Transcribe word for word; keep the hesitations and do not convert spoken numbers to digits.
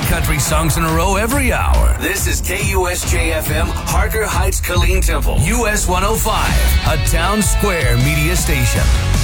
country songs in a row every hour. This is K U S J F M, Harker Heights, Killeen Temple, U S one oh five, a Town Square media station.